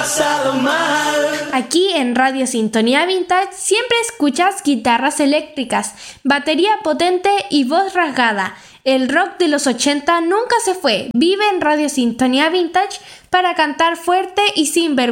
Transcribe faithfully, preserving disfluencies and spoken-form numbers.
pasado mal. Aquí en Radio Sintonía Vintage siempre escuchas guitarras eléctricas, batería potente y voz rasgada. El rock de los ochenta nunca se fue. Vive en Radio Sintonía Vintage para cantar fuerte y sin vergüenza.